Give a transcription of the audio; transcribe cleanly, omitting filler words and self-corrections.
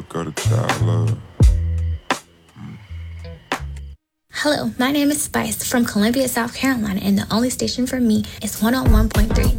of the child love. Hello, my name is Spice from Columbia, South Carolina, and the only station for me is 101.3